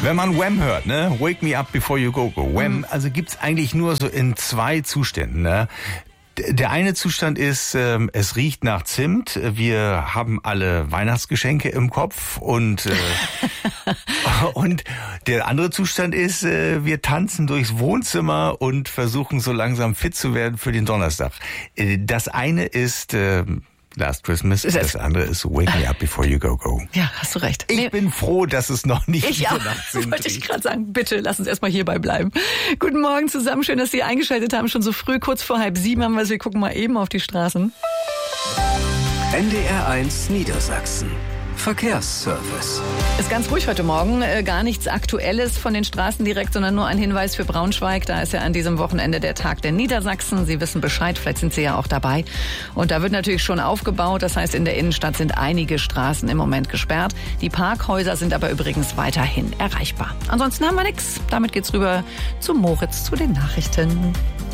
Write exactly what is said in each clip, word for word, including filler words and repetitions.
Wenn man Wham hört, ne? Wake me up before you go go. Wham, mhm. also gibt's eigentlich nur so in zwei Zuständen, ne? Der eine Zustand ist, ähm, es riecht nach Zimt. Wir haben alle Weihnachtsgeschenke im Kopf und äh, und der andere Zustand ist, äh, wir tanzen durchs Wohnzimmer und versuchen so langsam fit zu werden für den Donnerstag. Äh, das eine ist äh, Last Christmas, ist das andere ist Wake Me Up Before You Go Go. Ja, hast du recht. Ich nee. bin froh, dass es noch nicht ich diese auch, Nacht sind. Wollte ich gerade sagen, bitte lass uns erstmal hierbei bleiben. Guten Morgen zusammen, schön, dass Sie eingeschaltet haben. Schon so früh, kurz vor halb sieben haben wir es. Wir gucken mal eben auf die Straßen. N D R eins Niedersachsen. Verkehrsservice. Ist ganz ruhig heute Morgen. Äh, gar nichts Aktuelles von den Straßen direkt, sondern nur ein Hinweis für Braunschweig. Da ist ja an diesem Wochenende der Tag der Niedersachsen. Sie wissen Bescheid, vielleicht sind Sie ja auch dabei. Und da wird natürlich schon aufgebaut. Das heißt, in der Innenstadt sind einige Straßen im Moment gesperrt. Die Parkhäuser sind aber übrigens weiterhin erreichbar. Ansonsten haben wir nichts. Damit geht's rüber zu Moritz, zu den Nachrichten.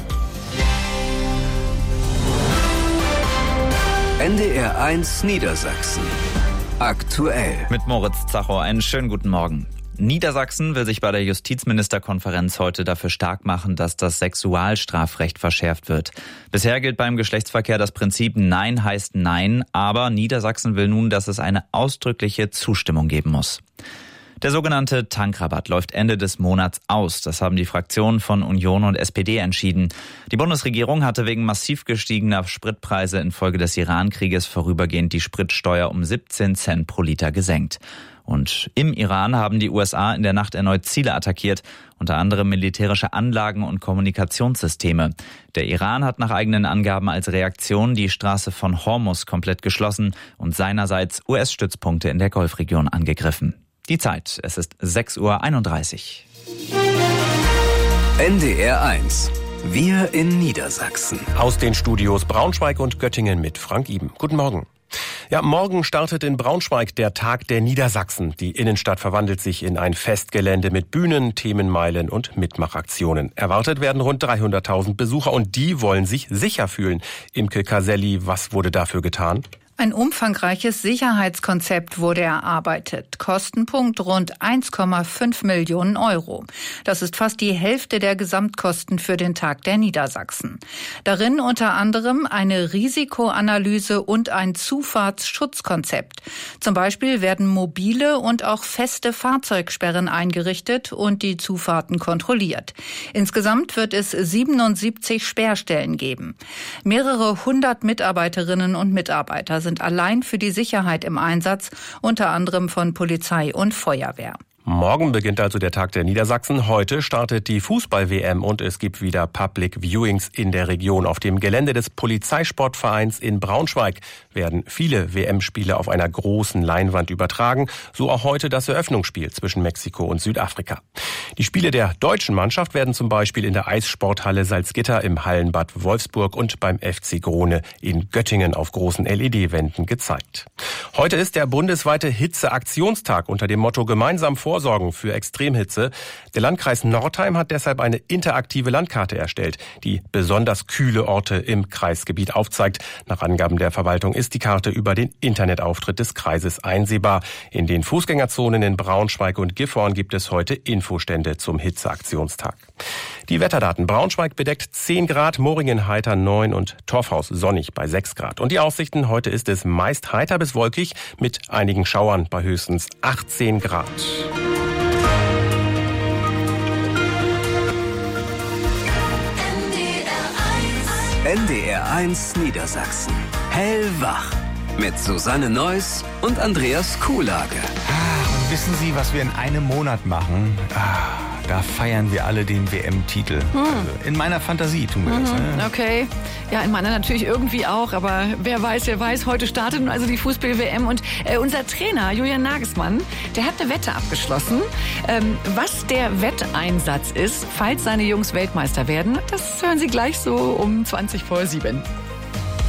N D R eins Niedersachsen. Aktuell. Mit Moritz Zachow, einen schönen guten Morgen. Niedersachsen will sich bei der Justizministerkonferenz heute dafür stark machen, dass das Sexualstrafrecht verschärft wird. Bisher gilt beim Geschlechtsverkehr das Prinzip Nein heißt Nein, aber Niedersachsen will nun, dass es eine ausdrückliche Zustimmung geben muss. Der sogenannte Tankrabatt läuft Ende des Monats aus. Das haben die Fraktionen von Union und S P D entschieden. Die Bundesregierung hatte wegen massiv gestiegener Spritpreise infolge des Iran-Krieges vorübergehend die Spritsteuer um siebzehn Cent pro Liter gesenkt. Und im Iran haben die U S A in der Nacht erneut Ziele attackiert, unter anderem militärische Anlagen und Kommunikationssysteme. Der Iran hat nach eigenen Angaben als Reaktion die Straße von Hormuz komplett geschlossen und seinerseits U S-Stützpunkte in der Golfregion angegriffen. Die Zeit, es ist sechs Uhr einunddreißig. N D R eins. Wir in Niedersachsen. Aus den Studios Braunschweig und Göttingen mit Frank Iben. Guten Morgen. Ja, morgen startet in Braunschweig der Tag der Niedersachsen. Die Innenstadt verwandelt sich in ein Festgelände mit Bühnen, Themenmeilen und Mitmachaktionen. Erwartet werden rund dreihunderttausend Besucher und die wollen sich sicher fühlen. Imke Caselli, was wurde dafür getan? Ein umfangreiches Sicherheitskonzept wurde erarbeitet. Kostenpunkt rund eins Komma fünf Millionen Euro. Das ist fast die Hälfte der Gesamtkosten für den Tag der Niedersachsen. Darin unter anderem eine Risikoanalyse und ein Zufahrtsschutzkonzept. Zum Beispiel werden mobile und auch feste Fahrzeugsperren eingerichtet und die Zufahrten kontrolliert. Insgesamt wird es siebenundsiebzig Sperrstellen geben. Mehrere hundert Mitarbeiterinnen und Mitarbeiter sind sind allein für die Sicherheit im Einsatz, unter anderem von Polizei und Feuerwehr. Morgen beginnt also der Tag der Niedersachsen. Heute startet die Fußball-W M und es gibt wieder Public Viewings in der Region. Auf dem Gelände des Polizeisportvereins in Braunschweig werden viele W M-Spiele auf einer großen Leinwand übertragen. So auch heute das Eröffnungsspiel zwischen Mexiko und Südafrika. Die Spiele der deutschen Mannschaft werden zum Beispiel in der Eissporthalle Salzgitter, im Hallenbad Wolfsburg und beim F C Grone in Göttingen auf großen L E D-Wänden gezeigt. Heute ist der bundesweite Hitzeaktionstag unter dem Motto Gemeinsam vorsorgen für Extremhitze. Der Landkreis Nordheim hat deshalb eine interaktive Landkarte erstellt, die besonders kühle Orte im Kreisgebiet aufzeigt. Nach Angaben der Verwaltung ist die Karte über den Internetauftritt des Kreises einsehbar. In den Fußgängerzonen in Braunschweig und Gifhorn gibt es heute Infostände zum Hitzeaktionstag. Die Wetterdaten: Braunschweig bedeckt zehn Grad, Moringen heiter neun und Torfhaus sonnig bei sechs Grad. Und die Aussichten: heute ist es meist heiter bis wolkig mit einigen Schauern bei höchstens achtzehn Grad. N D R eins Niedersachsen. Hellwach. Mit Susanne Neuss und Andreas Kuhlage. Ah, und wissen Sie, was wir in einem Monat machen? Ah, da feiern wir alle den W M-Titel. Hm. Also in meiner Fantasie tun wir mhm, das. Ne? Okay. Ja, in meiner natürlich irgendwie auch, aber wer weiß, wer weiß, heute startet nun also die Fußball-W M und äh, unser Trainer Julian Nagelsmann, der hat eine Wette abgeschlossen. Ähm, was der Wetteinsatz ist, falls seine Jungs Weltmeister werden, das hören Sie gleich so um zwanzig vor sieben.